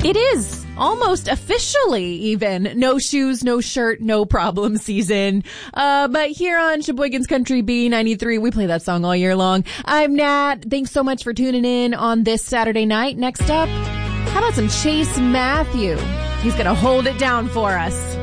It is almost officially even no shoes, no shirt, no problem season. But here on Sheboygan's Country B93, we play that song all year long. I'm Nat. Thanks so much for tuning in on this Saturday night. Next up, how about some Chase Matthew? He's going to hold it down for us.